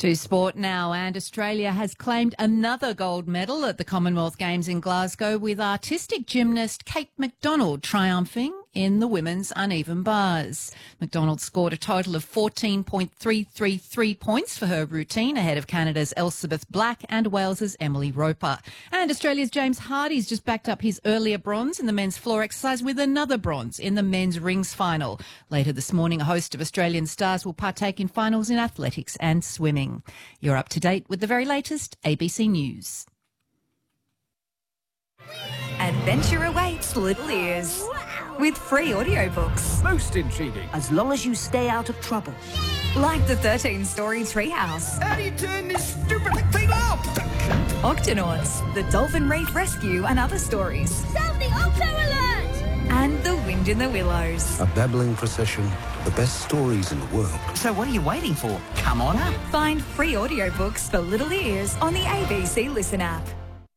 To sport now, and Australia has claimed another gold medal at the Commonwealth Games in Glasgow, with artistic gymnast Kate McDonald triumphing in the women's uneven bars. McDonald scored a total of 14.333 points for her routine, ahead of Canada's Elizabeth Black and Wales's Emily Roper. And Australia's James Hardy's just backed up his earlier bronze in the men's floor exercise with another bronze in the men's rings final. Later this morning, a host of Australian stars will partake in finals in athletics and swimming. You're up to date with the very latest ABC News. Adventure awaits Little Ears with free audiobooks. Most intriguing. As long as you stay out of trouble. Like the 13-story Treehouse. How do you turn this stupid thing off? Octonauts, the Dolphin Reef Rescue and other stories. Sound the Octo Alert! And The Wind in the Willows. A babbling procession, the best stories in the world. So what are you waiting for? Come on up. Find free audiobooks for Little Ears on the ABC Listen app.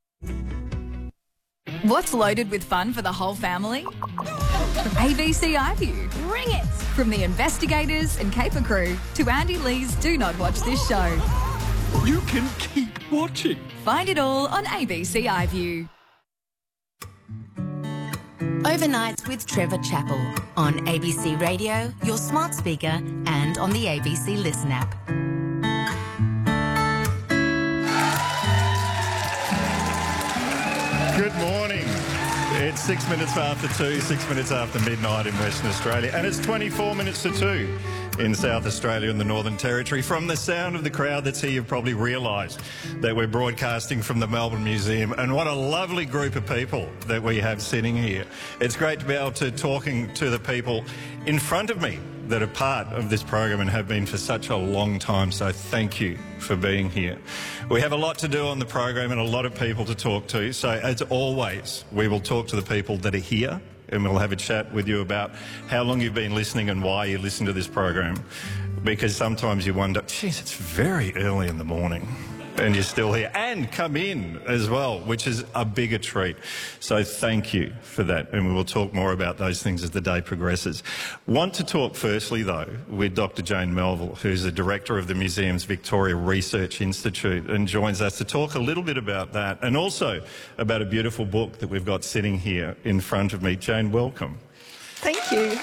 What's loaded with fun for the whole family? ABC iView. Bring it! From the investigators and caper crew to Andy Lee's Do Not Watch This Show. You can keep watching. Find it all on ABC iView. Overnights with Trevor Chappell on ABC Radio, your smart speaker, and on the ABC Listen app. Good morning. It's 6 minutes after 2, 6 minutes after midnight in Western Australia, and it's 24 minutes to 2 in South Australia and the Northern Territory. From the sound of the crowd that's here, you've probably realised that we're broadcasting from the Melbourne Museum, and what a lovely group of people that we have sitting here. It's great to be able to talking to the people in front of me that are part of this program and have been for such a long time, so thank you for being here. We have a lot to do on the program and a lot of people to talk to, so as always, we will talk to the people that are here and we'll have a chat with you about how long you've been listening and why you listen to this program, because sometimes you wonder, geez, it's very early in the morning and you're still here, and come in as well, which is a bigger treat. So thank you for that, and we will talk more about those things as the day progresses. Want to talk firstly, though, with Dr. Jane Melville, who's the Director of the Museum's Victoria Research Institute, and joins us to talk a little bit about that, and also about a beautiful book that we've got sitting here in front of me. Jane, welcome. Thank you.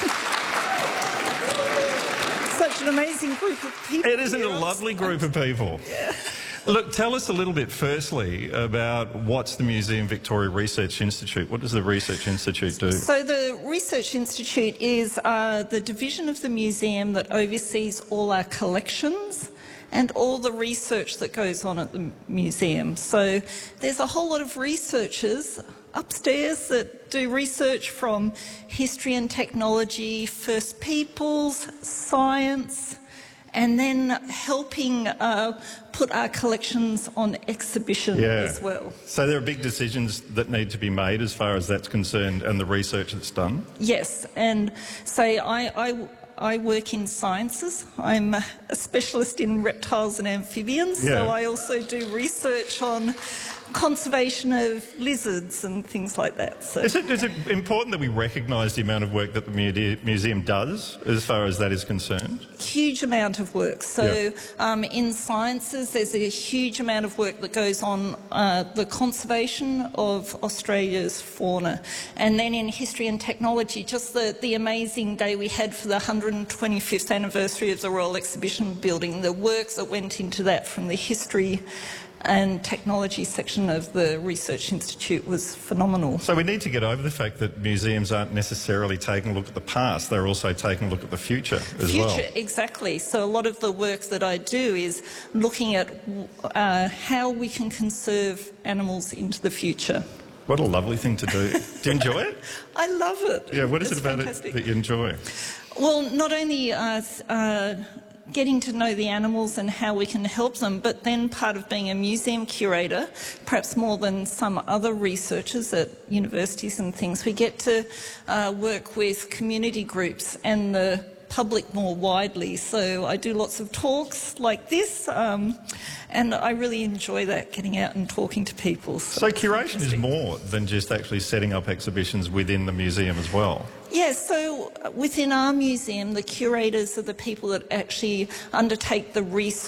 Such an amazing group of people. It is a lovely group of people. Yeah. Look, tell us a little bit firstly about what's the Museum Victoria Research Institute. What does the Research Institute do? So the Research Institute is the division of the museum that oversees all our collections and all the research that goes on at the museum. So there's a whole lot of researchers upstairs that do research from history and technology, First Peoples, science, and then helping put our collections on exhibition as well. So there are big decisions that need to be made as far as that's concerned, and the research that's done? Yes, and so I work in sciences. I'm a specialist in reptiles and amphibians, so I also do research on conservation of lizards and things like that. So Is it important that we recognise the amount of work that the museum does as far as that is concerned? Huge amount of work. So in sciences there's a huge amount of work that goes on the conservation of Australia's fauna. And then in history and technology, just the amazing day we had for the 125th anniversary of the Royal Exhibition Building, the work that went into that from the history and technology section of the Research Institute was phenomenal. So we need to get over the fact that museums aren't necessarily taking a look at the past, they're also taking a look at the future as well. Exactly. So a lot of the work that I do is looking at how we can conserve animals into the future. What a lovely thing to do. Do you enjoy it? I love it. Yeah, what is it about fantastic. it that you enjoy? Well, not only getting to know the animals and how we can help them, but then part of being a museum curator, perhaps more than some other researchers at universities and things, we get to work with community groups and the public more widely. So I do lots of talks like this, and I really enjoy that, getting out and talking to people. So curation is more than just actually setting up exhibitions within the museum as well? Yes, so within our museum, the curators are the people that actually undertake the research